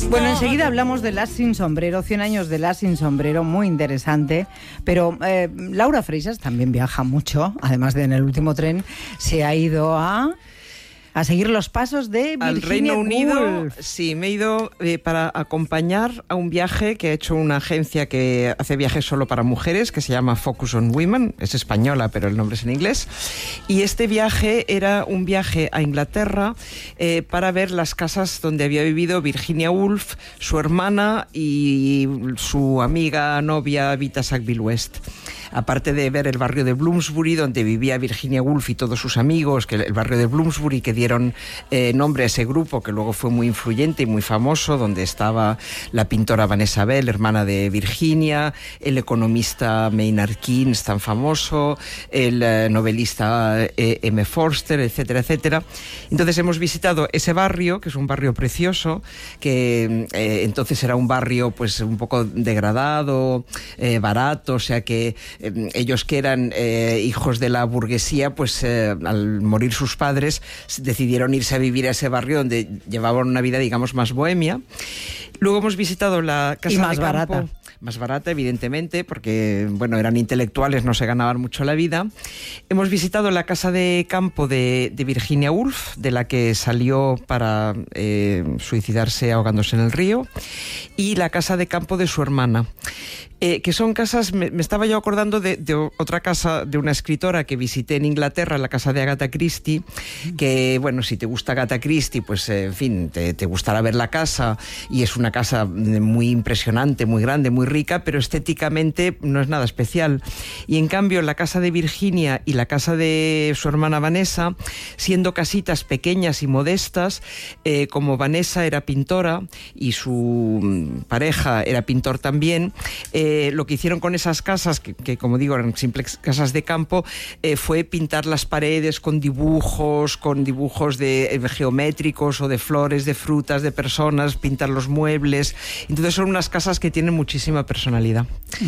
Bueno, enseguida hablamos de Las Sin Sombrero, 100 años de Las Sin Sombrero, muy interesante. Pero Laura Freixas también viaja mucho, además de en el último tren, se ha ido a seguir los pasos de Virginia al Reino Unido. Woolf. Sí, me he ido para acompañar a un viaje que ha hecho una agencia que hace viajes solo para mujeres, que se llama Focus on Women. Es española, pero el nombre es en inglés. Y este viaje era un viaje a Inglaterra para ver las casas donde había vivido Virginia Woolf, su hermana y su amiga novia Vita Sackville West. Aparte de ver el barrio de Bloomsbury, donde vivía Virginia Woolf y todos sus amigos, que el barrio de Bloomsbury, que dieron nombre a ese grupo, que luego fue muy influyente y muy famoso, donde estaba la pintora Vanessa Bell, hermana de Virginia, el economista Maynard Keynes, tan famoso, el novelista M. Forster, etcétera, etcétera. Entonces hemos visitado ese barrio, que es un barrio precioso, que entonces era un barrio pues un poco degradado, barato, o sea que ellos que eran hijos de la burguesía, pues al morir sus padres decidieron irse a vivir a ese barrio donde llevaban una vida, digamos, más bohemia. Luego hemos visitado la casa y más de campo. barata. Más barata, evidentemente, porque bueno, eran intelectuales, no se ganaban mucho la vida. Hemos visitado la casa de campo de Virginia Woolf, de la que salió para suicidarse ahogándose en el río, y la casa de campo de su hermana. Que son casas, me estaba yo acordando de otra casa de una escritora que visité en Inglaterra, la casa de Agatha Christie, que bueno, si te gusta Agatha Christie, pues en fin, te gustará ver la casa, y es una casa muy impresionante, muy grande, muy rica, pero estéticamente no es nada especial. Y en cambio la casa de Virginia y la casa de su hermana Vanessa, siendo casitas pequeñas y modestas, como Vanessa era pintora y su pareja era pintor también, lo que hicieron con esas casas, que como digo eran simples casas de campo, fue pintar las paredes con dibujos de geométricos o de flores, de frutas, de personas, pintar los muebles. Entonces son unas casas que tienen muchísima personalidad.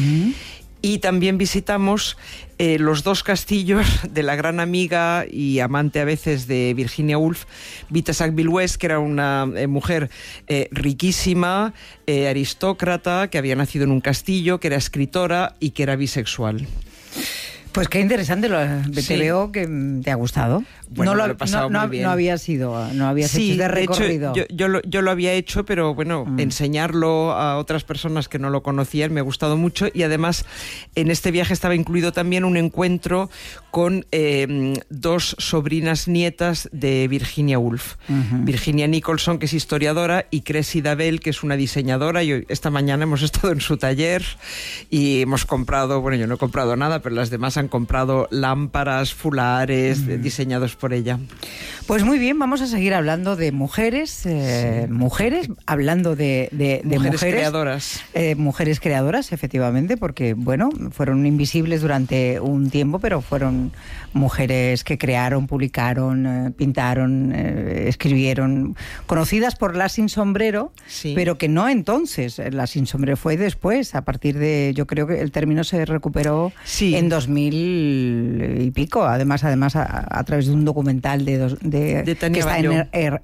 Y también visitamos los dos castillos de la gran amiga y amante a veces de Virginia Woolf, Vita Sackville West, que era una mujer riquísima, aristócrata, que había nacido en un castillo, que era escritora y que era bisexual. Pues qué interesante, te veo que te ha gustado. Bueno, lo he pasado muy bien. No habías hecho este recorrido. De hecho, yo lo había hecho, pero bueno, enseñarlo a otras personas que no lo conocían me ha gustado mucho, y además en este viaje estaba incluido también un encuentro con dos sobrinas nietas de Virginia Woolf. Virginia Nicholson, que es historiadora, y Cressida Bell, que es una diseñadora, y esta mañana hemos estado en su taller y hemos comprado, bueno, yo no he comprado nada, pero las demás han comprado lámparas, fulares, diseñados por ella. Pues muy bien, vamos a seguir hablando de mujeres, hablando de mujeres creadoras. Mujeres creadoras, efectivamente, porque bueno, fueron invisibles durante un tiempo, pero fueron mujeres que crearon, publicaron, pintaron, escribieron, conocidas por Las Sin Sombrero, pero que no entonces. Las Sin Sombrero fue después, a partir de, yo creo que el término se recuperó en 2000 y pico, además a través de un documental de Tania que está Balló. en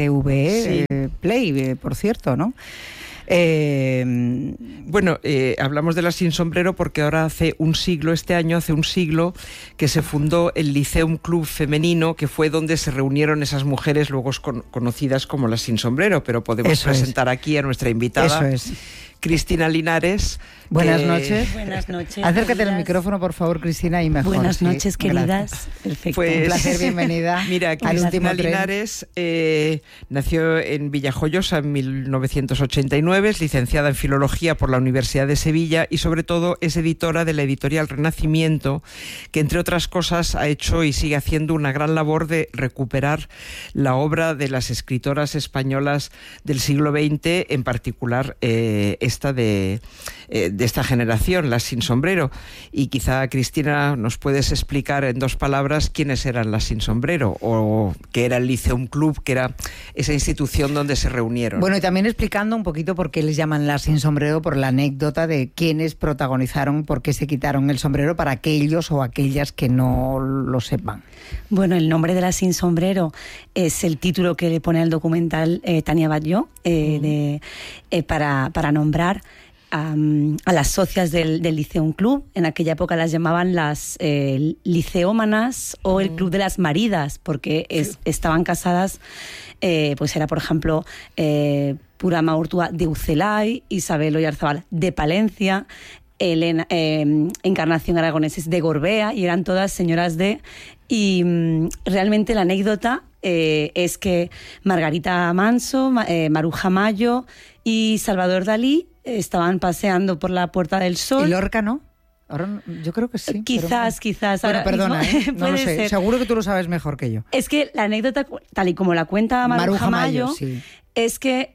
RTV Play, por cierto, ¿no? Bueno, hablamos de Las Sin Sombrero porque ahora hace un siglo que se fundó el Lyceum Club Femenino, que fue donde se reunieron esas mujeres luego conocidas como Las Sin Sombrero, pero podemos presentar aquí a nuestra invitada. Eso es. Cristina Linares. Buenas noches. Buenas noches. Acércate queridas. al micrófono, por favor, Cristina, y mejor. Buenas noches, queridas. Gracias. Perfecto. Pues, un placer, bienvenida. Mira, al Cristina último tren. Linares nació en Villajoyosa en 1989, es licenciada en Filología por la Universidad de Sevilla y sobre todo es editora de la editorial Renacimiento, que entre otras cosas ha hecho y sigue haciendo una gran labor de recuperar la obra de las escritoras españolas del siglo XX, en particular esta de esta generación, las sin sombrero. Y quizá, Cristina, nos puedes explicar en 2 palabras quiénes eran las sin sombrero, o qué era el Lyceum Club, que era esa institución donde se reunieron. Bueno, y también explicando un poquito por qué les llaman las sin sombrero, por la anécdota de quiénes protagonizaron, por qué se quitaron el sombrero, para aquellos o aquellas que no lo sepan. Bueno, el nombre de las sin sombrero es el título que le pone al documental Tania Batlló, para nombrar a las socias del Lyceum Club. En aquella época las llamaban las liceómanas o el Club de las Maridas, porque estaban casadas, pues era, por ejemplo, Purama Urtua de Ucelay, Isabel Oyarzabal de Palencia, Encarnación Aragoneses de Gorbea, y eran todas señoras de... Y realmente la anécdota es que Margarita Manso, Maruja Mayo y Salvador Dalí estaban paseando por la Puerta del Sol. ¿Y Lorca no? Ahora, yo creo que sí. Quizás. Bueno, perdona, no lo sé. Ser. Seguro que tú lo sabes mejor que yo. Es que la anécdota, tal y como la cuenta Maruja Mayo, sí, es que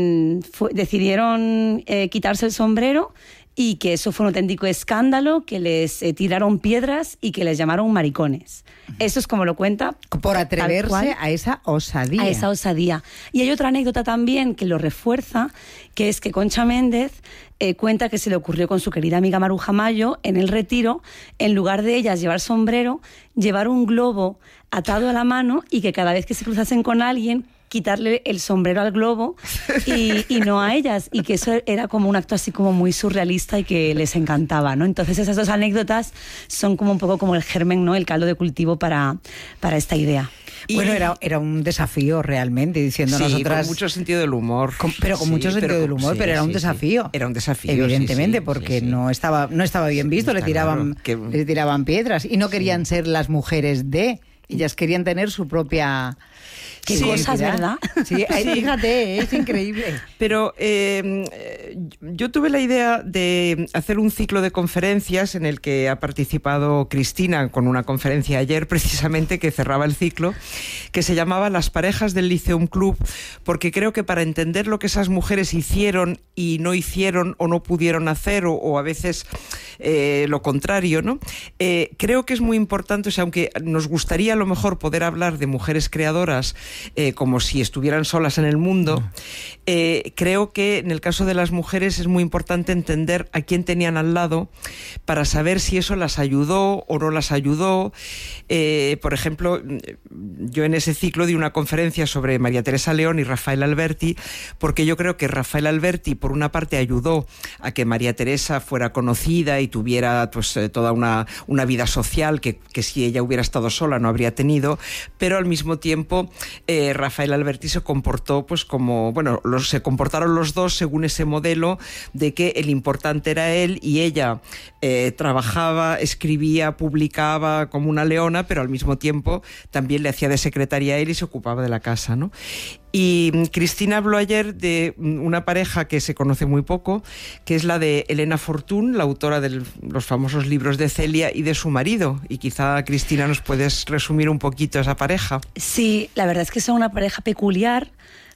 decidieron quitarse el sombrero, y que eso fue un auténtico escándalo, que les tiraron piedras y que les llamaron maricones. Eso es como lo cuenta. Por atreverse a esa osadía. A esa osadía. Y hay otra anécdota también que lo refuerza, que es que Concha Méndez cuenta que se le ocurrió con su querida amiga Maruja Mayo, en el retiro, en lugar de ellas llevar sombrero, llevar un globo atado a la mano, y que cada vez que se cruzasen con alguien, quitarle el sombrero al globo y no a ellas, y que eso era como un acto así como muy surrealista y que les encantaba, ¿no? Entonces esas 2 anécdotas son como un poco como el germen, ¿no? El caldo de cultivo para esta idea. Bueno, era un desafío realmente, diciendo sí, nosotras... con mucho sentido del humor. Pero con mucho sentido del humor, pero era un desafío. Era un desafío, evidentemente, porque no estaba bien visto, le tiraban piedras, y no querían ser las mujeres de... Ellas querían tener su propia... Qué cosas, ¿verdad? Sí, fíjate, es increíble. Pero yo tuve la idea de hacer un ciclo de conferencias en el que ha participado Cristina con una conferencia ayer, precisamente, que cerraba el ciclo, que se llamaba Las parejas del Lyceum Club, porque creo que para entender lo que esas mujeres hicieron y no hicieron o no pudieron hacer, o a veces lo contrario, ¿no? Creo que es muy importante, o sea, aunque nos gustaría a lo mejor poder hablar de mujeres creadoras como si estuvieran solas en el mundo, creo que en el caso de las mujeres es muy importante entender a quién tenían al lado para saber si eso las ayudó o no las ayudó. Por ejemplo, yo en ese ciclo di una conferencia sobre María Teresa León y Rafael Alberti, porque yo creo que Rafael Alberti, por una parte, ayudó a que María Teresa fuera conocida y tuviera pues toda una vida social que si ella hubiera estado sola no habría tenido, pero al mismo tiempo Rafael Alberti se comportó pues como, bueno, se comportaron los dos según ese modelo de que el importante era él, y ella trabajaba, escribía, publicaba como una leona, pero al mismo tiempo también le hacía de secretaria a él y se ocupaba de la casa, ¿no? Y Cristina habló ayer de una pareja que se conoce muy poco, que es la de Elena Fortún, la autora de los famosos libros de Celia, y de su marido. Y quizá, Cristina, nos puedes resumir un poquito esa pareja. Sí, la verdad es que son una pareja peculiar,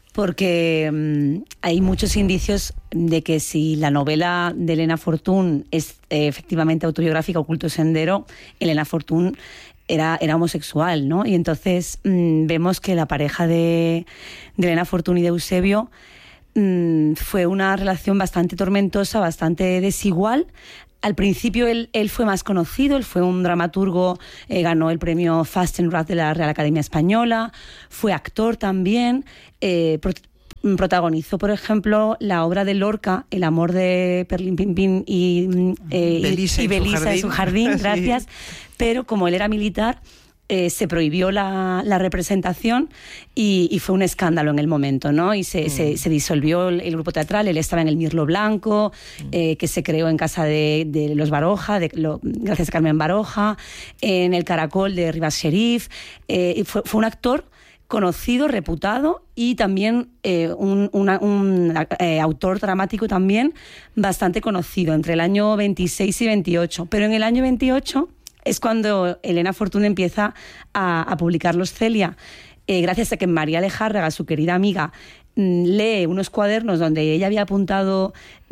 porque hay muchos indicios de que si la novela de Elena Fortún es efectivamente autobiográfica, Oculto Sendero, Elena Fortún era homosexual, ¿no? Y entonces vemos que la pareja de Elena Fortún y de Eusebio fue una relación bastante tormentosa, bastante desigual. Al principio él fue más conocido, él fue un dramaturgo, ganó el premio Fastenrath de la Real Academia Española, fue actor también, protagonizó, por ejemplo, la obra de Lorca, El amor de Perlín Pimpín y Belisa en su jardín, gracias, sí. Pero como él era militar, se prohibió la representación y fue un escándalo en el momento, ¿no? Y se disolvió el grupo teatral. Él estaba en el Mirlo Blanco, que se creó en casa de los Baroja, gracias a Carmen Baroja, en el Caracol de Rivas Sheriff. Fue un actor conocido, reputado, y también un autor dramático también bastante conocido, entre el año 26 y 28. Pero en el año 28... es cuando Elena Fortún empieza a publicar los Celia, gracias a que María Lejárraga, su querida amiga, lee unos cuadernos donde ella había apuntado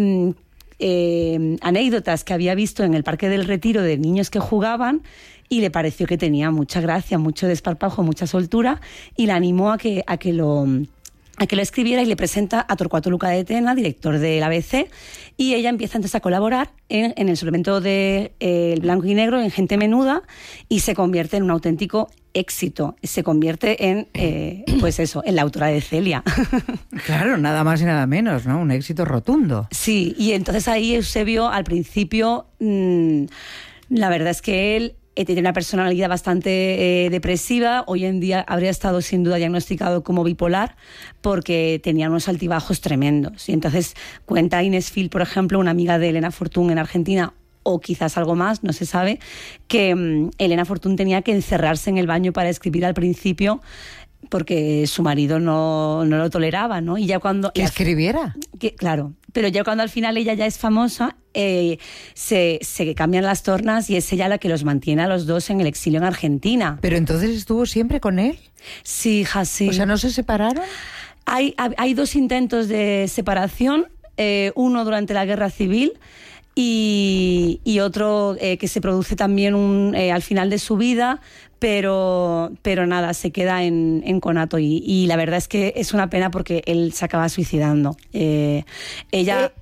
anécdotas que había visto en el Parque del Retiro de niños que jugaban, y le pareció que tenía mucha gracia, mucho desparpajo, mucha soltura, y la animó a que lo escribiera, y le presenta a Torcuato Luca de Tena, director del ABC, y ella empieza entonces a colaborar en el suplemento de El Blanco y Negro, en Gente Menuda, y se convierte en un auténtico éxito. Se convierte en, pues eso, en la autora de Celia. Claro, nada más y nada menos, ¿no? Un éxito rotundo. Sí, y entonces ahí Eusebio, al principio, la verdad es que él tiene una personalidad bastante depresiva. Hoy en día habría estado sin duda diagnosticado como bipolar, porque tenía unos altibajos tremendos. Y entonces cuenta Inés Phil, por ejemplo, una amiga de Elena Fortún en Argentina, o quizás algo más, no se sabe, que Elena Fortún tenía que encerrarse en el baño para escribir al principio, porque su marido no lo toleraba, ¿no? Y ya cuando... ¿Que escribiera? Claro, pero ya cuando al final ella ya es famosa, se cambian las tornas, y es ella la que los mantiene a los dos en el exilio en Argentina. ¿Pero entonces estuvo siempre con él? Sí, hija, sí. O sea, ¿no se separaron? Hay 2 intentos de separación, uno durante la Guerra Civil, y otro que se produce también al final de su vida, pero nada, se queda en conato, y la verdad es que es una pena porque él se acaba suicidando. Ella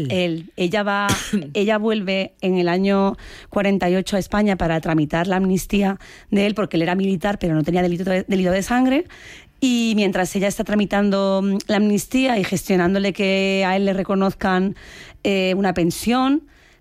vuelve en el año 48 a España para tramitar la amnistía de él, porque él era militar pero no tenía delito de sangre. Y mientras ella está tramitando la amnistía y gestionándole que a él le reconozcan una pensión,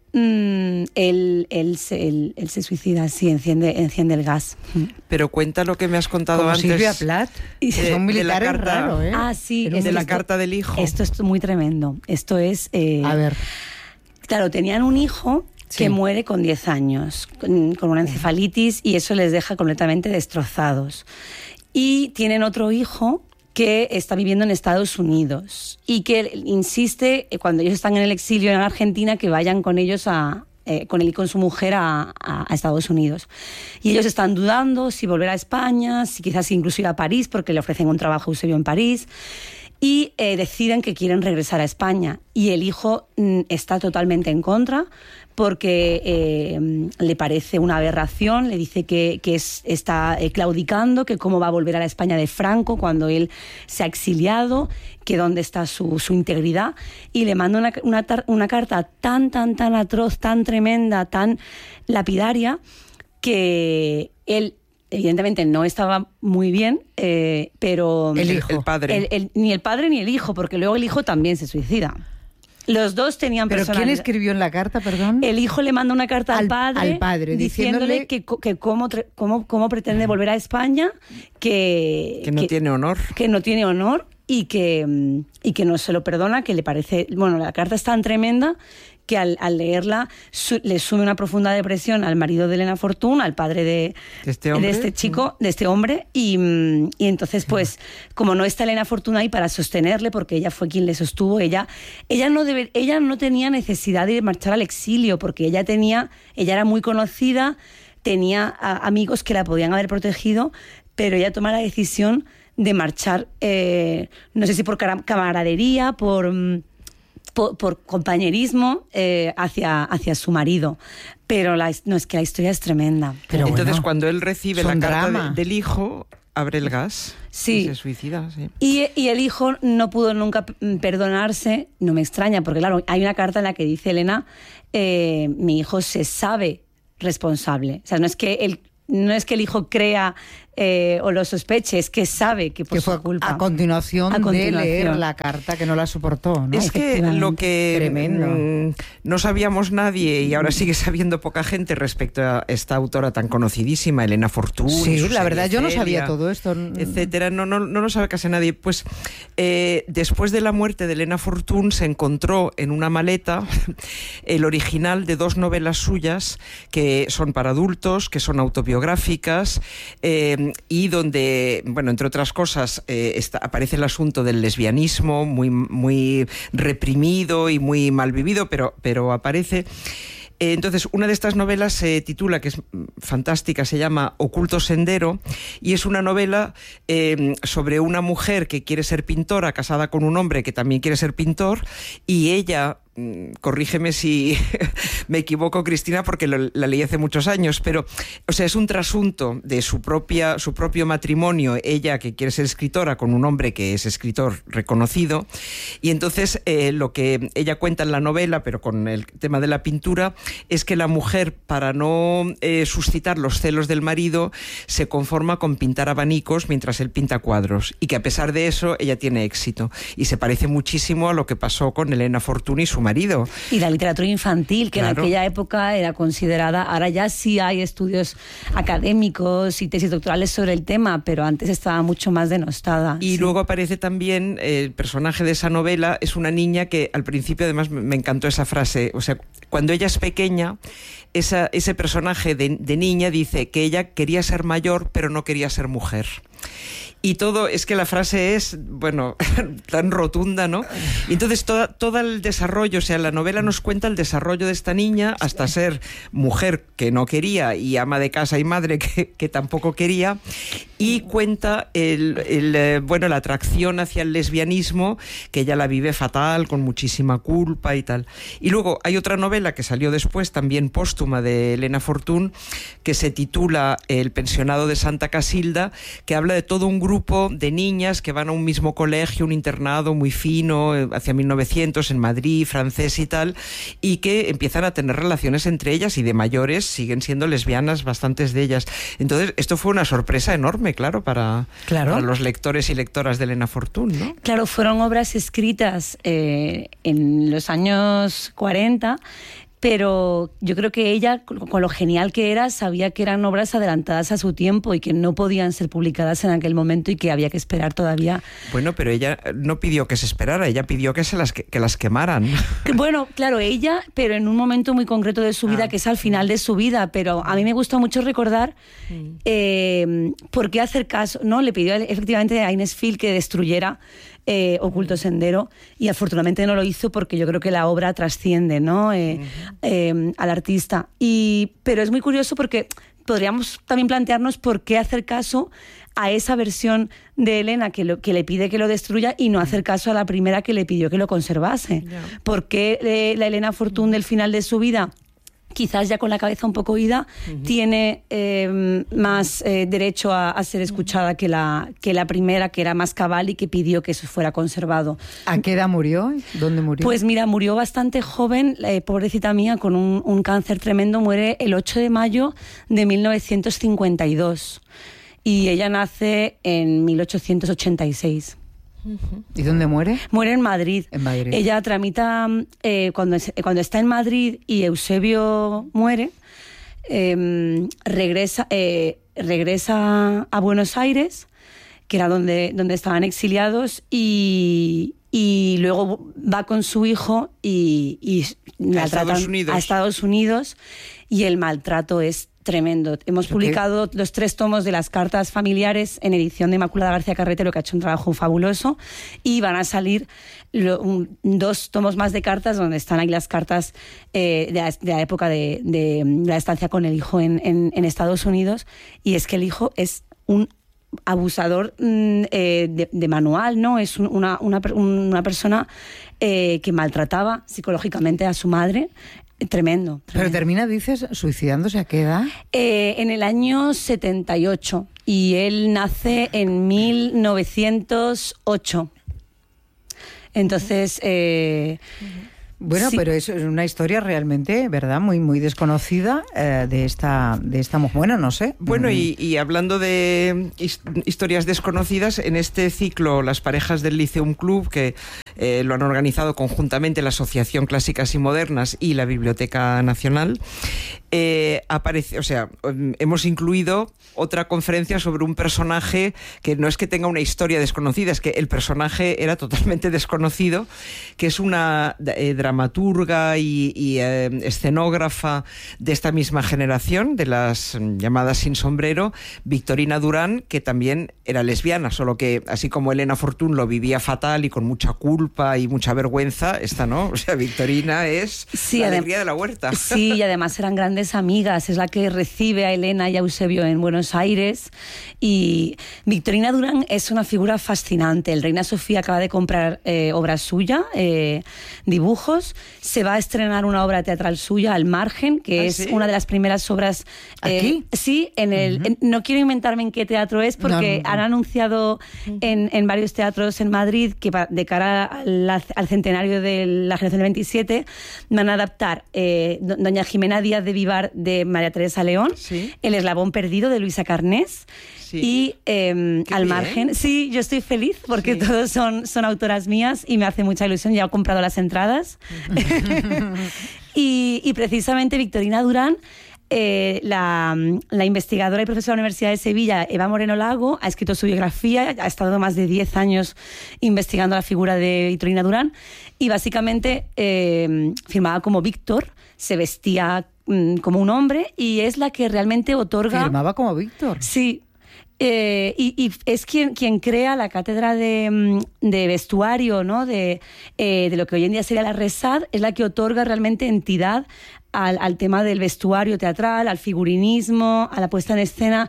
él se suicida, sí, enciende el gas. Pero cuenta lo que me has contado como antes. Silvia Plath. Son militares raro, ¿eh? Ah, sí. De la carta del hijo. Esto es muy tremendo. Esto es... A ver. Claro, tenían un hijo que muere con 10 años, con una encefalitis, y eso les deja completamente destrozados. Y tienen otro hijo que está viviendo en Estados Unidos y que insiste, cuando ellos están en el exilio en Argentina, que vayan con ellos con él y con su mujer a Estados Unidos. Y ellos están dudando si volver a España, si quizás incluso ir a París, porque le ofrecen un trabajo a Eusebio en París, y deciden que quieren regresar a España. Y el hijo está totalmente en contra, porque le parece una aberración, le dice que está claudicando, que cómo va a volver a la España de Franco cuando él se ha exiliado, que dónde está su integridad, y le manda una carta tan atroz, tan tremenda, tan lapidaria, que él evidentemente no estaba muy bien, pero... El padre. Ni el padre ni el hijo, porque luego el hijo también se suicida. Los dos tenían personalidad. ¿Pero quién escribió en la carta, perdón? El hijo le manda una carta al padre diciéndole que cómo pretende volver a España, que no tiene honor. Que no tiene honor, y que no se lo perdona, que le parece... Bueno, la carta es tan tremenda que al leerla le sube una profunda depresión al marido de Elena Fortún, al padre de este chico, de este hombre, y entonces, pues, como no está Elena Fortún ahí para sostenerle, porque ella fue quien le sostuvo, ella no tenía necesidad de marchar al exilio, porque ella era muy conocida, tenía amigos que la podían haber protegido, pero ella toma la decisión de marchar, no sé si por camaradería, por compañerismo, hacia su marido. Pero no, es que la historia es tremenda. Pero entonces, cuando él recibe la carta del hijo, abre el gas, sí, y se suicida. Sí. Y el hijo no pudo nunca perdonarse. No me extraña, porque claro, hay una carta en la que dice Elena, mi hijo se sabe responsable. O sea, no es que el hijo crea o lo sospeche, es que sabe que por su culpa. A continuación de leer la carta, que no la soportó, ¿no? Es que lo que no sabíamos nadie, y ahora sigue sabiendo poca gente respecto a esta autora tan conocidísima, Elena Fortún. Sí, la verdad, yo no sabía todo esto. Etcétera, no lo sabe casi nadie. Pues después de la muerte de Elena Fortún se encontró en una maleta el original de 2 novelas suyas que son para adultos, que son autobiográficas, y donde, bueno, entre otras cosas, aparece el asunto del lesbianismo, muy reprimido y muy mal vivido, pero aparece. Entonces, una de estas novelas se titula, que es fantástica, se llama Oculto Sendero, y es una novela sobre una mujer que quiere ser pintora, casada con un hombre que también quiere ser pintor, y ella... corrígeme si me equivoco, Cristina, porque la leí hace muchos años, pero, o sea, es un trasunto de su propio matrimonio, ella que quiere ser escritora con un hombre que es escritor reconocido, y entonces lo que ella cuenta en la novela, pero con el tema de la pintura, es que la mujer, para no suscitar los celos del marido, se conforma con pintar abanicos mientras él pinta cuadros, y que a pesar de eso ella tiene éxito, y se parece muchísimo a lo que pasó con Elena Fortún y su marido. Y la literatura infantil, que claro, en aquella época era considerada, ahora ya sí hay estudios académicos y tesis doctorales sobre el tema, pero antes estaba mucho más denostada. Y luego aparece también el personaje de esa novela, es una niña que al principio además me encantó esa frase, o sea, cuando ella es pequeña, ese personaje de niña dice que ella quería ser mayor pero no quería ser mujer. Y todo, es que la frase es, bueno, tan rotunda, ¿no? Y entonces todo el desarrollo, o sea, la novela nos cuenta el desarrollo de esta niña hasta ser mujer que no quería y ama de casa y madre que tampoco quería, y cuenta la atracción hacia el lesbianismo, que ella la vive fatal, con muchísima culpa y tal. Y luego hay otra novela que salió después, también póstuma, de Elena Fortún, que se titula El pensionado de Santa Casilda, que habla de todo un grupo de niñas que van a un mismo colegio, un internado muy fino, hacia 1900, en Madrid, francés y tal, y que empiezan a tener relaciones entre ellas, y de mayores siguen siendo lesbianas bastantes de ellas. Entonces, esto fue una sorpresa enorme, claro, para los lectores y lectoras de Elena Fortún, ¿no? Claro, fueron obras escritas en los años 40, pero yo creo que ella, con lo genial que era, sabía que eran obras adelantadas a su tiempo y que no podían ser publicadas en aquel momento y que había que esperar todavía. Bueno, pero ella no pidió que se esperara, ella pidió que las quemaran. Bueno, claro, ella, pero en un momento muy concreto de su vida, que es al final de su vida, pero a mí me gusta mucho recordar por qué hacer caso, ¿no? Le pidió efectivamente a Inés Fill que destruyera Oculto Sendero, y afortunadamente no lo hizo, porque yo creo que la obra trasciende, ¿no? Al artista. Pero es muy curioso porque podríamos también plantearnos por qué hacer caso a esa versión de Elena que le pide que lo destruya y no hacer caso a la primera que le pidió que lo conservase. ¿Por qué la Elena Fortún del final de su vida, quizás ya con la cabeza un poco ida, tiene más derecho a ser escuchada que la primera, que era más cabal y que pidió que eso fuera conservado? ¿A qué edad murió? ¿Dónde murió? Pues mira, murió bastante joven, pobrecita mía, con un cáncer tremendo. Muere el 8 de mayo de 1952 y ella nace en 1886. ¿Y dónde muere? Muere en Madrid. En Madrid. Ella tramita, cuando está en Madrid y Eusebio muere, regresa a Buenos Aires, que era donde estaban exiliados, y luego va con su hijo y la tratan a Estados Unidos, y el maltrato es tremendo. Hemos publicado los 3 tomos de las cartas familiares en edición de Inmaculada García Carretero, que ha hecho un trabajo fabuloso, y van a salir 2 tomos más de cartas, donde están ahí las cartas de la época de la estancia con el hijo en Estados Unidos. Y es que el hijo es un abusador de manual, ¿no? Es una persona que maltrataba psicológicamente a su madre. Tremendo. Pero termina, dices, suicidándose. ¿A qué edad? En el año 78, y él nace en 1908. Entonces... Bueno, sí. Pero eso es una historia realmente, ¿verdad? Muy, muy desconocida de esta mujer. Bueno, no sé. Bueno, y hablando de historias desconocidas, en este ciclo, Las parejas del Liceum Club, que lo han organizado conjuntamente la Asociación Clásicas y Modernas y la Biblioteca Nacional, hemos incluido otra conferencia sobre un personaje que no es que tenga una historia desconocida, es que el personaje era totalmente desconocido, que es una dramaturga y escenógrafa de esta misma generación, de las llamadas sin sombrero, Victorina Durán, que también era lesbiana, solo que así como Elena Fortún lo vivía fatal y con mucha culpa culpa y mucha vergüenza, esta no, o sea, Victorina es la alegría de la huerta. Sí, y además eran grandes amigas, es la que recibe a Elena y a Eusebio en Buenos Aires, y Victorina Durán es una figura fascinante. El Reina Sofía acaba de comprar obra suya, dibujos, se va a estrenar una obra teatral suya, Al Margen, que es una de las primeras obras... ¿Aquí? Sí, no quiero inventarme en qué teatro es, porque han anunciado en varios teatros en Madrid que de cara al centenario de la generación del 27 van a adaptar Doña Jimena Díaz de Vivar de María Teresa León, El Eslabón Perdido de Luisa Carnés, y Al Margen. Sí, yo estoy feliz porque todos son autoras mías y me hace mucha ilusión. Ya he comprado las entradas. y precisamente Victorina Durán, la investigadora y profesora de la Universidad de Sevilla, Eva Moreno Lago, ha escrito su biografía, ha estado más de 10 años investigando la figura de Victorina Durán, y básicamente firmaba como Víctor, se vestía como un hombre, y es la que realmente otorga... ¿Firmaba como Víctor? Sí. Y es quien crea la cátedra de vestuario, ¿no? de lo que hoy en día sería la RESAD, es la que otorga realmente entidad al tema del vestuario teatral, al figurinismo, a la puesta en escena.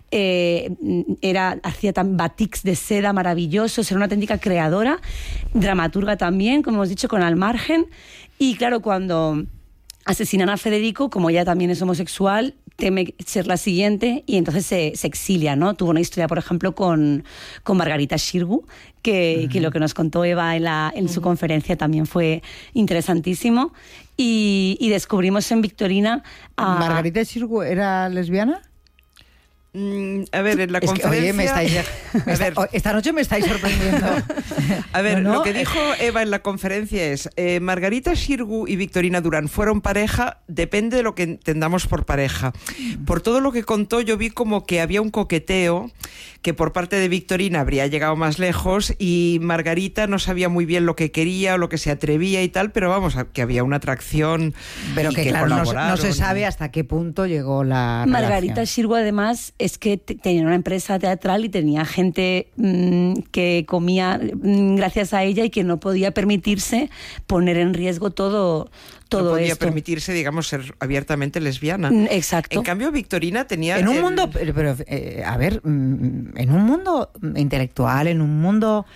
Hacía batiks de seda maravillosos, era una auténtica creadora, dramaturga también, como hemos dicho, con Al Margen. Y claro, cuando asesinan a Federico, como ella también es homosexual, teme ser la siguiente y entonces se exilia, ¿no? Tuvo una historia, por ejemplo, con Margarita Xirgu, que lo que nos contó Eva en su conferencia también fue interesantísimo. Y descubrimos en Victorina... ¿Margarita Xirgu era lesbiana? A ver, en la conferencia... esta noche me estáis sorprendiendo. A ver, lo que dijo Eva en la conferencia es Margarita Xirgu y Victorina Durán fueron pareja, depende de lo que entendamos por pareja. Por todo lo que contó, yo vi como que había un coqueteo, que por parte de Victorina habría llegado más lejos y Margarita no sabía muy bien lo que quería o lo que se atrevía y tal, pero vamos, que había una atracción. Pero que claro, no se sabe hasta qué punto llegó la Margarita relación. Xirgu, además, es que tenía una empresa teatral y tenía gente que comía gracias a ella y que no podía permitirse poner en riesgo todo no podía esto. Permitirse, digamos, ser abiertamente lesbiana. Exacto. En cambio, Victorina tenía... En un mundo, a ver, en un mundo intelectual, en un mundo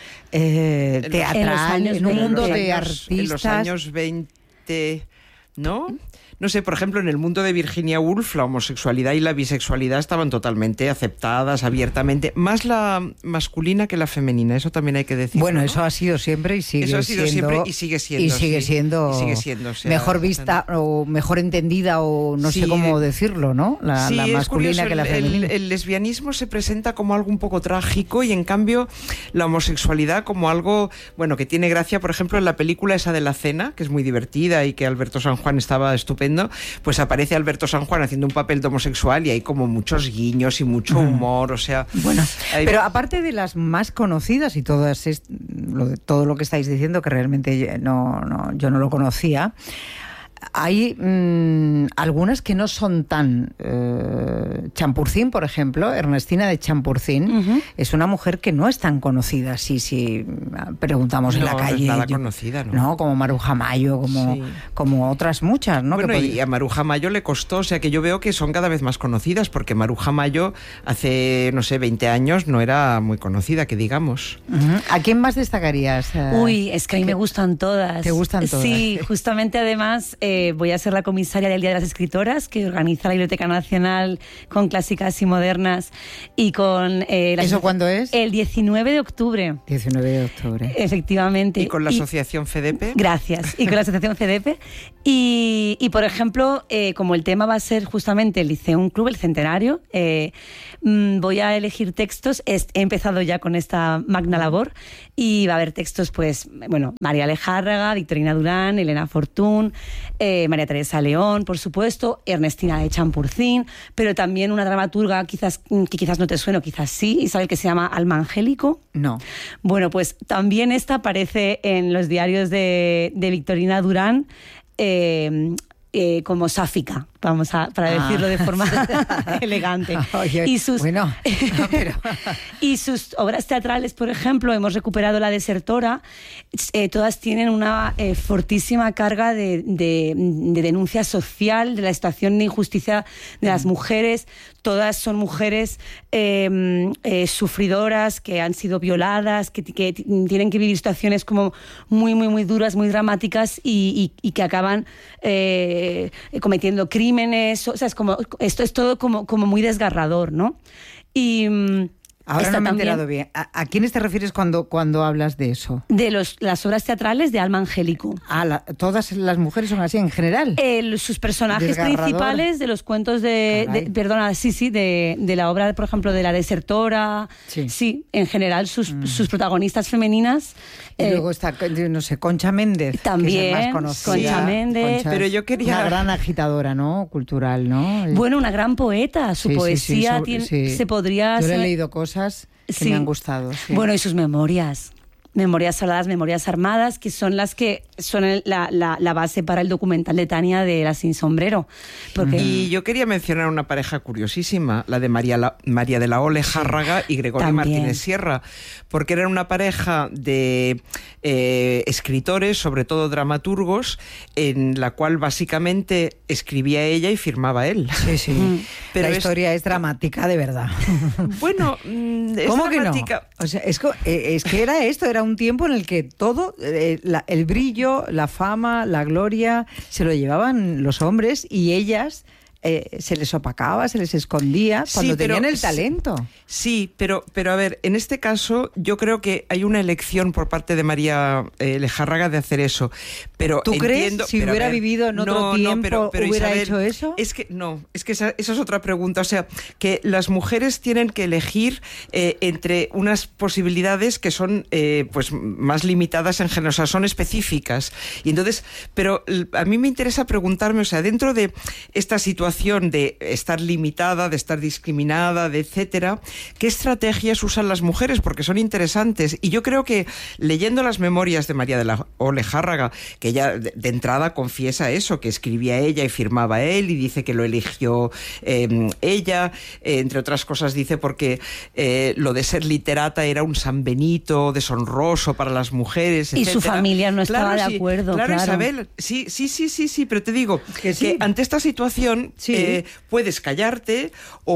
teatral, en un mundo de artistas... En los años 20, ¿no? No sé, por ejemplo, en el mundo de Virginia Woolf, la homosexualidad y la bisexualidad estaban totalmente aceptadas, abiertamente, más la masculina que la femenina, eso también hay que decir. Bueno, ¿no? Eso ha sido siempre y sigue siendo... Eso ha sido siempre y sigue siendo. Y sigue siendo, o sea, mejor vista o mejor entendida, o no sé cómo decirlo, ¿no? La masculina curioso, que la femenina. El lesbianismo se presenta como algo un poco trágico y en cambio la homosexualidad como algo, bueno, que tiene gracia, por ejemplo, en la película esa de La Cena, que es muy divertida y que Alberto San Juan estaba estupendo, pues aparece Alberto San Juan haciendo un papel de homosexual y hay como muchos guiños y mucho humor, o sea... Bueno, pero aparte de las más conocidas y todo lo que estáis diciendo, que realmente yo no lo conocía, hay algunas que no son tan... Champurcín, por ejemplo, Ernestina de Champurcín, es una mujer que no es tan conocida, si preguntamos en la calle. No es nada conocida, ¿no? No, como Maruja Mayo, como otras muchas, ¿no? Bueno, y a Maruja Mayo le costó, o sea que yo veo que son cada vez más conocidas, porque Maruja Mayo hace, no sé, 20 años no era muy conocida, que digamos. ¿A quién más destacarías? Uy, es que a mí me gustan todas. ¿Te gustan todas? Sí, justamente además... voy a ser la comisaria del Día de las Escritoras, que organiza la Biblioteca Nacional con clásicas y modernas. Y con ¿Eso cuándo es? El 19 de octubre. 19 de octubre. Efectivamente. ¿Y con la asociación FEDEPE? Gracias. Y con la asociación FEDEPE. Y por ejemplo, como el tema va a ser justamente el Liceum Club, el centenario, voy a elegir textos. He empezado ya con esta magna labor y va a haber textos, pues, bueno, María Lejárraga, Victorina Durán, Elena Fortún, María Teresa León, por supuesto, Ernestina de Champurcín, pero también una dramaturga que quizás no te suene, o quizás sí, Isabel, que se llama Alma Angélico. No. Bueno, pues también esta aparece en los diarios de Victorina Durán. como sáfica, para decirlo de forma elegante. Oye, y sus obras teatrales, por ejemplo, hemos recuperado La desertora, todas tienen una fortísima carga de denuncia social, de la situación de injusticia de las mujeres. Todas son mujeres sufridoras, que han sido violadas, que tienen que vivir situaciones como muy, muy, muy duras, muy dramáticas y que acaban cometiendo crímenes. O sea, esto es todo como muy desgarrador, ¿no? Y ahora no me he enterado bien. ¿A quiénes te refieres cuando hablas de eso? De las obras teatrales de Alma Angélico. ¿Todas las mujeres son así en general? Sus personajes principales de los cuentos de la obra, por ejemplo, de La desertora. Sí, en general sus protagonistas femeninas. Y luego está, no sé, Concha Méndez. También, que es más conocida. Concha Méndez. Pero yo quería... Una gran agitadora, ¿no? Cultural, ¿no? Bueno, una gran poeta. Su poesía se podría... Yo le he leído cosas que me han gustado. Sí. Bueno, y sus memorias. Memorias habladas, memorias armadas, que son las que son la base para el documental de Tania de La sin sombrero. Y yo quería mencionar una pareja curiosísima, la de María de la O. Lejárraga y Gregorio Martínez Sierra, porque eran una pareja de escritores, sobre todo dramaturgos, en la cual básicamente escribía ella y firmaba él. Sí. Pero la historia es dramática, de verdad. Bueno, ¿cómo dramática? Que no? O sea, es que era esto, era un tiempo en el que todo, el brillo, la fama, la gloria, se lo llevaban los hombres y ellas... se les opacaba, se les escondía cuando tenían el talento. Sí, pero a ver, en este caso yo creo que hay una elección por parte de María Lejárraga de hacer eso. Pero ¿tú crees si hubiera vivido en otro tiempo pero hubiera Isabel, hecho eso? Es que esa es otra pregunta. O sea, que las mujeres tienen que elegir entre unas posibilidades que son pues más limitadas en género, o sea, son específicas. Y entonces, pero a mí me interesa preguntarme, o sea, dentro de esta situación de estar limitada, de estar discriminada, de etcétera, ¿qué estrategias usan las mujeres? Porque son interesantes. Y yo creo que leyendo las memorias de María de la O. Lejárraga, que ella de entrada confiesa eso, que escribía ella y firmaba él, y dice que lo eligió ella, entre otras cosas dice porque lo de ser literata era un San Benito deshonroso para las mujeres, etcétera. Y su familia no estaba de acuerdo. Claro, Isabel, sí, pero te digo que ante esta situación puedes callarte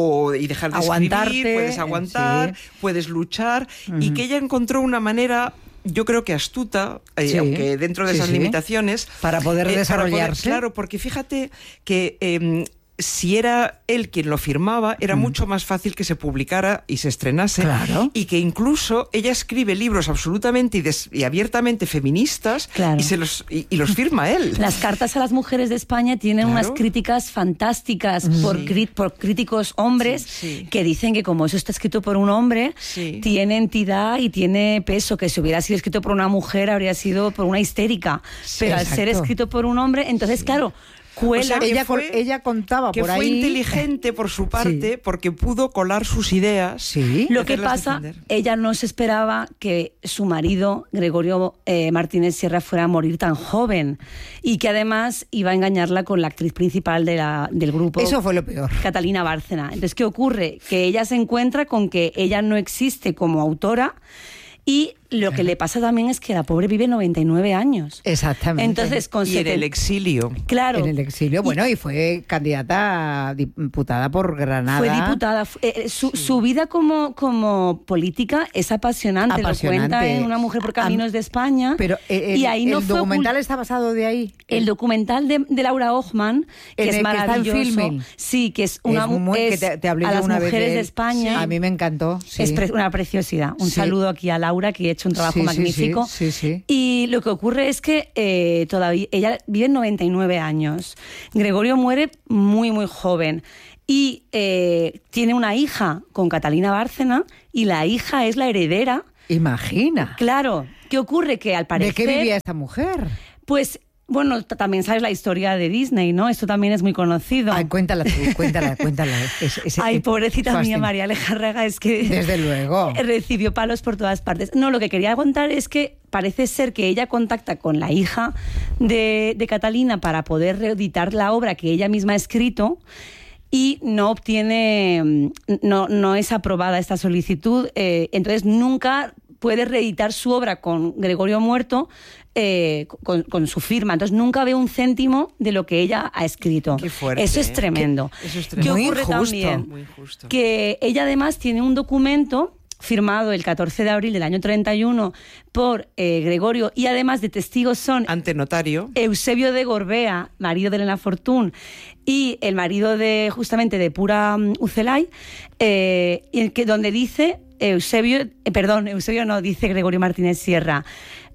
y dejar de escribir, puedes aguantar, puedes luchar, y que ella encontró una manera, yo creo que astuta, aunque dentro de esas limitaciones, para poder desarrollarse. Claro, porque fíjate que si era él quien lo firmaba, era mucho más fácil que se publicara y se estrenase. Claro. Y que incluso ella escribe libros absolutamente y abiertamente feministas, y los firma él. Las cartas a las mujeres de España tienen unas críticas fantásticas por críticos hombres que dicen que como eso está escrito por un hombre, tiene entidad y tiene peso, que si hubiera sido escrito por una mujer habría sido por una histérica. Pero al ser escrito por un hombre, entonces claro... O sea, ella contaba que por ahí... fue inteligente por su parte, porque pudo colar sus ideas. Sí. Lo que pasa, ella no se esperaba que su marido, Gregorio Martínez Sierra, fuera a morir tan joven, y que además iba a engañarla con la actriz principal del grupo. Eso fue lo peor. Catalina Bárcena. Entonces, ¿qué ocurre? Que ella se encuentra con que ella no existe como autora, y lo que le pasa también es que la pobre vive 99 años. Exactamente. Entonces, y en el exilio. Claro. En el exilio, bueno, y fue candidata a diputada por Granada. Fue diputada. Su vida como política es apasionante. Lo cuenta en Una mujer por caminos de España. Pero y ahí no el documental está basado de ahí. El documental de Laura Hochman, que es maravilloso. Que está en Filmin. Sí, que es una mujer que te hablé a las una mujeres vez de España. Sí. A mí me encantó. Sí. Es una preciosidad. Un saludo aquí a Laura, que ha hecho un trabajo magnífico. Sí. Y lo que ocurre es que todavía ella vive 99 años. Gregorio muere muy, muy joven. Y tiene una hija con Catalina Bárcena, y la hija es la heredera. Imagina. Claro. ¿Qué ocurre? Que al parecer... ¿De qué vivía esta mujer? Pues... Bueno, también sabes la historia de Disney, ¿no? Esto también es muy conocido. Ay, cuéntala tú, cuéntala. Ay, pobrecita mía, María Lejárraga, es que... Desde luego. Recibió palos por todas partes. No, lo que quería contar es que parece ser que ella contacta con la hija de Catalina para poder reeditar la obra que ella misma ha escrito, y no es aprobada esta solicitud, entonces nunca puede reeditar su obra con Gregorio muerto, con su firma. Entonces nunca ve un céntimo de lo que ella ha escrito. Qué fuerte, eso es tremendo. Eso es tremendo. ¿Qué ocurre injusto, también? Muy injusto. Que ella además tiene un documento firmado el 14 de abril del año 31 por Gregorio, y además de testigos son ante notario Eusebio de Gorbea, marido de Elena Fortún, y el marido justamente de Pura Ucelay, donde dice dice Gregorio Martínez Sierra,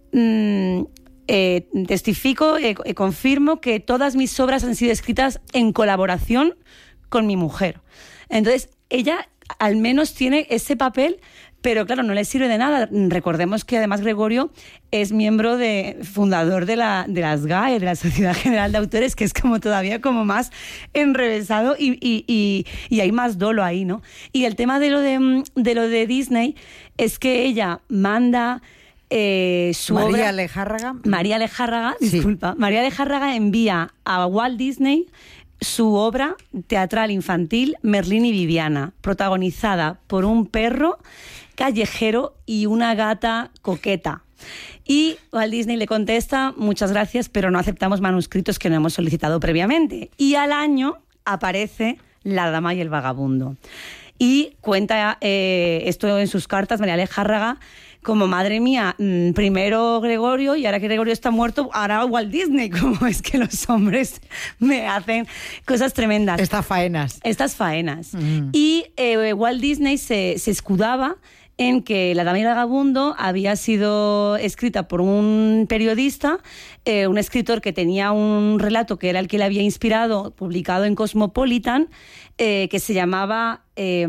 testifico, confirmo que todas mis obras han sido escritas en colaboración con mi mujer. Entonces, ella al menos tiene ese papel, pero claro, no le sirve de nada. Recordemos que además Gregorio es miembro fundador de las GAE, de la Sociedad General de Autores, que es como todavía como más enrevesado y hay más dolo ahí, ¿no? Y el tema de lo de Disney es que ella manda su obra... María Lejárraga, disculpa. Sí. María Lejárraga envía a Walt Disney su obra teatral infantil Merlín y Viviana, protagonizada por un perro callejero y una gata coqueta. Y Walt Disney le contesta: muchas gracias, pero no aceptamos manuscritos que no hemos solicitado previamente. Y al año aparece La Dama y el Vagabundo. Y cuenta esto en sus cartas María Lejárraga como: madre mía, primero Gregorio, y ahora que Gregorio está muerto, ahora Walt Disney. Como es que los hombres me hacen cosas tremendas. Estas faenas. Y Walt Disney se escudaba en que La Dama y el Vagabundo había sido escrita por un periodista, un escritor que tenía un relato que era el que le había inspirado, publicado en Cosmopolitan, que se llamaba The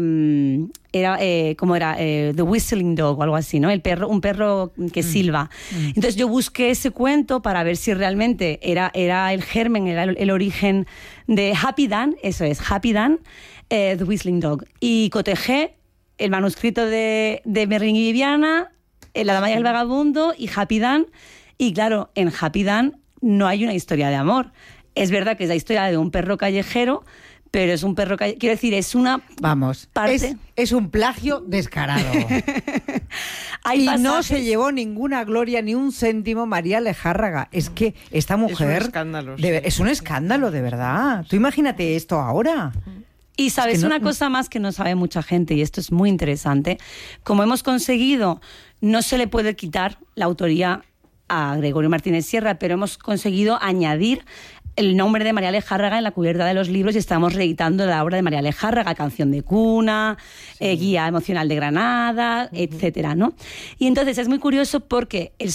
Whistling Dog o algo así, ¿no? Un perro que silba. Entonces yo busqué ese cuento para ver si realmente era el germen, era el origen de Happy Dan, eso es, Happy Dan, The Whistling Dog. Y cotejé el manuscrito de Merlín y Viviana, La Dama y el Vagabundo y Happy Dan. Y claro, en Happy Dan no hay una historia de amor. Es verdad que es la historia de un perro callejero, pero es un perro callejero. Quiero decir, es una parte... Es un plagio descarado. Y no se llevó ninguna gloria ni un céntimo María Lejárraga. Es que esta mujer... Es un escándalo. Es un escándalo, de verdad. Tú imagínate esto ahora. Y sabes, una cosa más que no sabe mucha gente, y esto es muy interesante: como hemos conseguido, no se le puede quitar la autoría a Gregorio Martínez Sierra, pero hemos conseguido añadir el nombre de María Lejárraga en la cubierta de los libros, y estamos reeditando la obra de María Lejárraga, Canción de cuna, Guía emocional de Granada, etcétera, ¿no? Y entonces es muy curioso porque el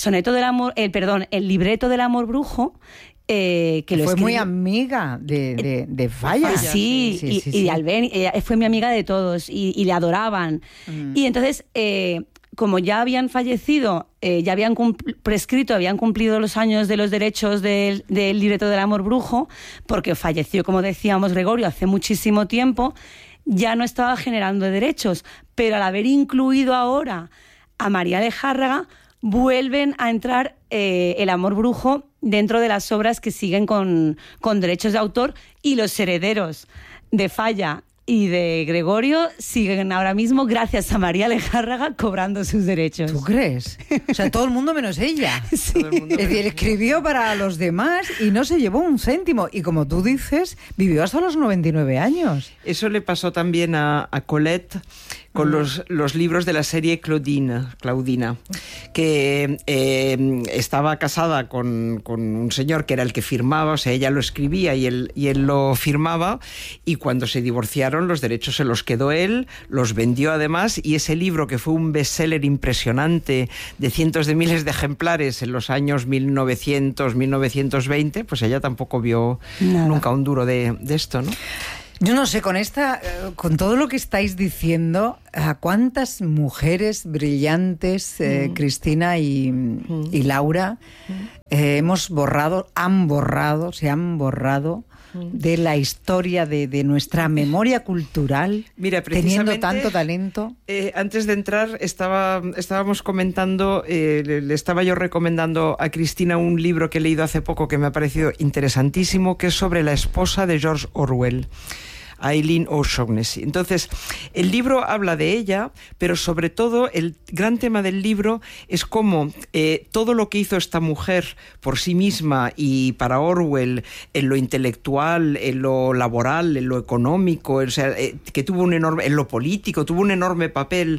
libreto del amor brujo, que lo fue muy amiga de Falla. Sí, y de Albeni, ella fue mi amiga de todos y le adoraban. Y entonces, como ya habían fallecido, ya habían prescrito, habían cumplido los años de los derechos del libreto del amor brujo, porque falleció, como decíamos, Gregorio hace muchísimo tiempo, ya no estaba generando derechos, pero al haber incluido ahora a María Lejárraga, vuelven a entrar el amor brujo dentro de las obras que siguen con derechos de autor, y los herederos de Falla y de Gregorio siguen ahora mismo, gracias a María Lejárraga, cobrando sus derechos. ¿Tú crees? O sea, todo el mundo menos ella. Sí. Todo el mundo Es decir, escribió para los demás y no se llevó un céntimo. Y como tú dices, vivió hasta los 99 años. Eso le pasó también a Colette con los libros de la serie Claudina, que estaba casada con un señor que era el que firmaba, o sea, ella lo escribía y él lo firmaba, y cuando se divorciaron los derechos se los quedó él, los vendió además, y ese libro, que fue un bestseller impresionante de cientos de miles de ejemplares en los años 1900-1920, pues ella tampoco vio nunca un duro de esto, ¿no? Yo no sé, con todo lo que estáis diciendo, ¿a cuántas mujeres brillantes, Cristina y Laura, se han borrado de la historia de nuestra memoria cultural, teniendo tanto talento? Antes de entrar estábamos comentando, le estaba yo recomendando a Cristina un libro que he leído hace poco que me ha parecido interesantísimo, que es sobre la esposa de George Orwell, Eileen O'Shaughnessy. Entonces, el libro habla de ella, pero sobre todo el gran tema del libro es cómo todo lo que hizo esta mujer por sí misma y para Orwell, en lo intelectual, en lo laboral, en lo económico, o sea, que tuvo un enorme, en lo político, tuvo un enorme papel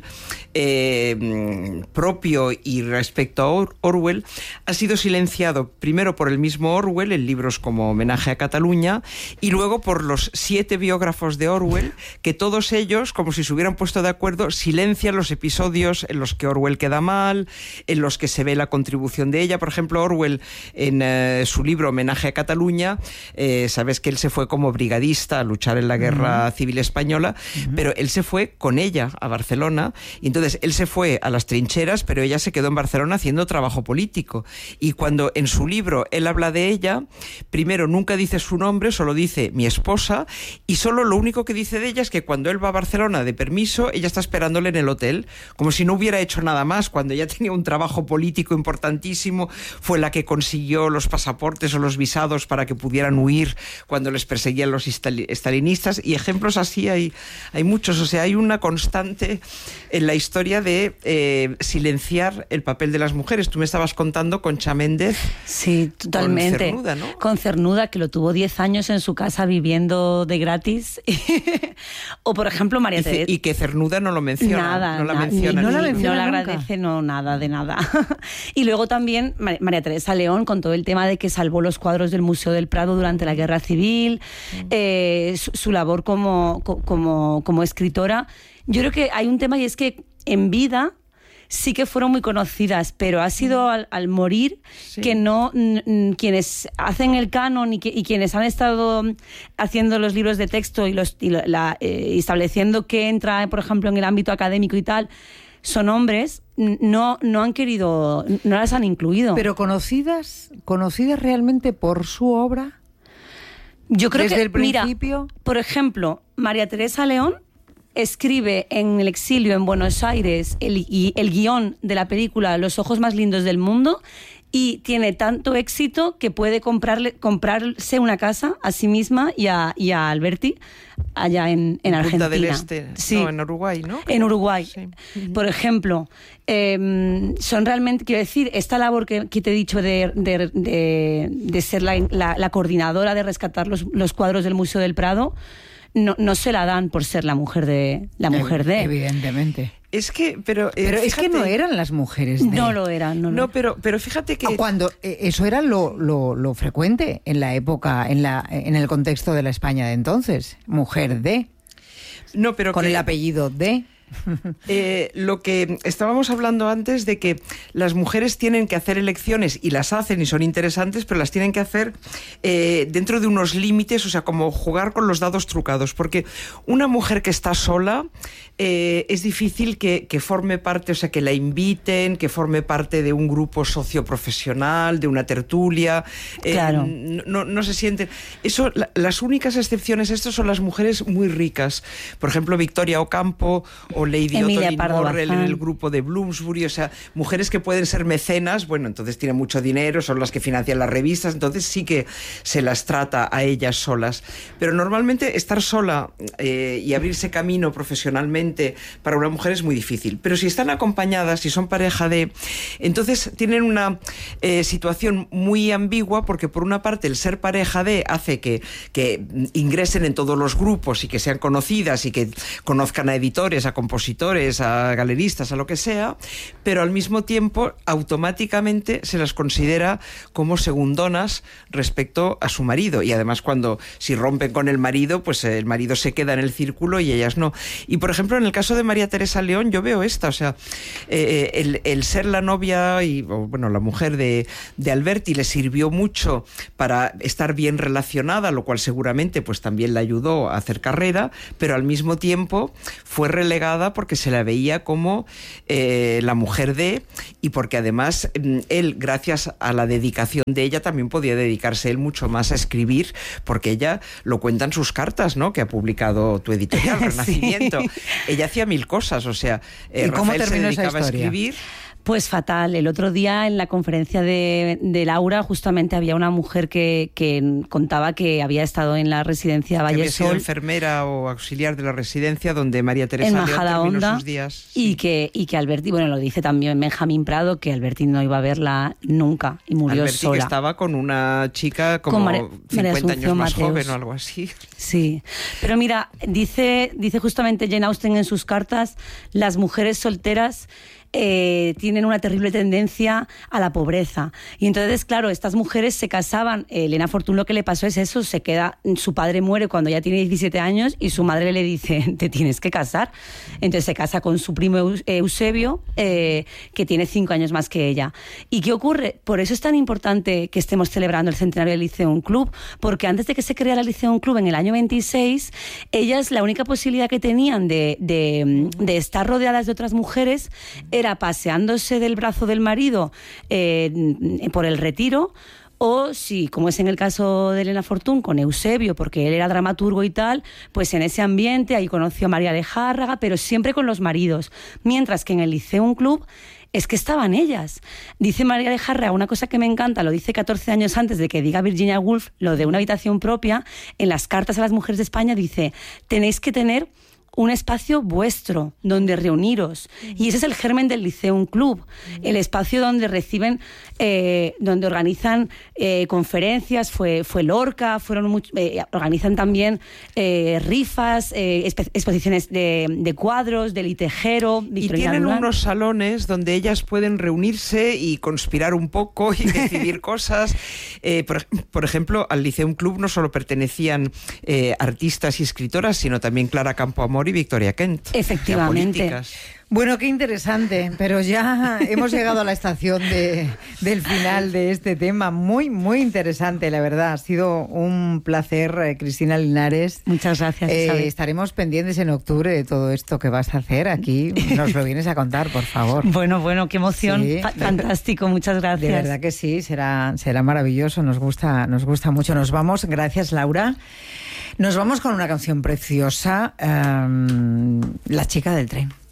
propio y respecto a Orwell, ha sido silenciado primero por el mismo Orwell en libros como Homenaje a Cataluña y luego por los 7 biógrafos de Orwell, que todos ellos, como si se hubieran puesto de acuerdo, silencian los episodios en los que Orwell queda mal, en los que se ve la contribución de ella. Por ejemplo, Orwell, en su libro Homenaje a Cataluña, sabes que él se fue como brigadista a luchar en la Guerra Civil Española, pero él se fue con ella a Barcelona, y entonces él se fue a las trincheras, pero ella se quedó en Barcelona haciendo trabajo político. Y cuando en su libro él habla de ella, primero nunca dice su nombre, solo dice mi esposa, y solo lo único que dice de ella es que cuando él va a Barcelona de permiso, ella está esperándole en el hotel, como si no hubiera hecho nada más, cuando ella tenía un trabajo político importantísimo, fue la que consiguió los pasaportes o los visados para que pudieran huir cuando les perseguían los estalinistas, y ejemplos así hay muchos. O sea, hay una constante en la historia de silenciar el papel de las mujeres. Tú me estabas contando Concha Méndez. Sí, totalmente. Con Cernuda, ¿no? Con Cernuda, que lo tuvo 10 años en su casa viviendo de gratis. O, por ejemplo, María Teresa. Y que Cernuda no lo menciona. Nada, no la menciona. No le agradece, no, nada de nada. Y luego también María Teresa León, con todo el tema de que salvó los cuadros del Museo del Prado durante la Guerra Civil, su labor como escritora. Yo creo que hay un tema, y es que en vida sí que fueron muy conocidas, pero ha sido al morir que no quienes hacen el canon y quienes han estado haciendo los libros de texto y estableciendo qué entra, por ejemplo, en el ámbito académico y tal, son hombres, no han querido, no las han incluido. Pero conocidas realmente por su obra. Yo creo desde que, el principio. Mira, por ejemplo, María Teresa León escribe en el exilio en Buenos Aires el guión de la película Los ojos más lindos del mundo, y tiene tanto éxito que puede comprarse una casa a sí misma y a Alberti allá en Argentina. Punta del Este, sí. No, en Uruguay, ¿no? En Uruguay. Sí. Por ejemplo, son realmente, quiero decir, esta labor que te he dicho de ser la coordinadora de rescatar los cuadros del Museo del Prado, no se la dan por ser la mujer de. Evidentemente. Es que, pero es que no eran las mujeres de. No lo eran. No, pero fíjate que cuando eso era lo frecuente en la época, en el contexto de la España de entonces, mujer de. No, pero con el apellido de. Lo que estábamos hablando antes de que las mujeres tienen que hacer elecciones, y las hacen y son interesantes, pero las tienen que hacer dentro de unos límites, o sea, como jugar con los dados trucados, porque una mujer que está sola es difícil que forme parte, o sea, que la inviten, que forme parte de un grupo socioprofesional, de una tertulia. Claro. No se sienten. Eso, las únicas excepciones a esto son las mujeres muy ricas. Por ejemplo, Victoria Ocampo o Lady Ottoline Morrell en el grupo de Bloomsbury, o sea, mujeres que pueden ser mecenas, bueno, entonces tienen mucho dinero, son las que financian las revistas, entonces sí que se las trata a ellas solas. Pero normalmente estar sola y abrirse camino profesionalmente para una mujer es muy difícil. Pero si están acompañadas, si son pareja de... Entonces tienen una situación muy ambigua, porque por una parte el ser pareja de hace que ingresen en todos los grupos y que sean conocidas y que conozcan a editores, a compositores, a galeristas, a lo que sea, pero al mismo tiempo automáticamente se las considera como segundonas respecto a su marido, y además si rompen con el marido, pues el marido se queda en el círculo y ellas no. Y por ejemplo, en el caso de María Teresa León, yo veo o sea, el ser la novia la mujer de Alberti le sirvió mucho para estar bien relacionada, lo cual seguramente pues también le ayudó a hacer carrera, pero al mismo tiempo fue relegada respetada porque se la veía como la mujer de, y porque además él, gracias a la dedicación de ella, también podía dedicarse él mucho más a escribir, porque ella lo cuenta en sus cartas, ¿no?, que ha publicado tu editorial, Renacimiento. Sí. Ella hacía 1000 cosas, o sea, Rafael se dedicaba a escribir. Pues fatal. El otro día en la conferencia de Laura justamente había una mujer que contaba que había estado en la residencia Valle había Sol. Sido enfermera o auxiliar de la residencia donde María Teresa León terminó sus días. Sí. Y que Alberti, bueno, lo dice también Benjamín Prado, que Alberti no iba a verla nunca y murió Alberti sola. Que estaba con una chica como 50 años más joven o algo así. Sí, pero mira, dice justamente Jane Austen en sus cartas, las mujeres solteras tienen una terrible tendencia a la pobreza. Y entonces, claro, estas mujeres se casaban. Elena Fortún lo que le pasó es eso, su padre muere cuando ya tiene 17 años y su madre le dice, te tienes que casar. Entonces se casa con su primo Eusebio, que tiene 5 años más que ella. ¿Y qué ocurre? Por eso es tan importante que estemos celebrando el centenario del Lyceum Club, porque antes de que se creara el Lyceum Club en el año 26, ellas, la única posibilidad que tenían de estar rodeadas de otras mujeres era paseándose del brazo del marido por el Retiro, o si, como es en el caso de Elena Fortún, con Eusebio, porque él era dramaturgo y tal, pues en ese ambiente ahí conoció a María Lejárraga, pero siempre con los maridos. Mientras que en el Lyceum Club es que estaban ellas. Dice María Lejárraga una cosa que me encanta, lo dice 14 años antes de que diga Virginia Woolf, lo de una habitación propia. En las cartas a las mujeres de España dice, tenéis que tener un espacio vuestro donde reuniros, y ese es el germen del Lyceum Club, el espacio donde reciben, donde organizan conferencias, fue Lorca, organizan también rifas, exposiciones de cuadros, de litejero, y tienen unos salones donde ellas pueden reunirse y conspirar un poco y decidir cosas. Por ejemplo, al Lyceum Club no solo pertenecían artistas y escritoras, sino también Clara Campoamor y Victoria Kent. Efectivamente. Bueno, qué interesante, pero ya hemos llegado a la estación del final de este tema. Muy, muy interesante, la verdad. Ha sido un placer, Cristina Linares. Muchas gracias, Isabel. Estaremos pendientes en octubre de todo esto que vas a hacer aquí. Nos lo vienes a contar, por favor. Bueno, qué emoción. Sí. Fantástico, muchas gracias. De verdad que sí, será maravilloso. Nos gusta mucho. Nos vamos. Gracias, Laura. Nos vamos con una canción preciosa, La chica del tren.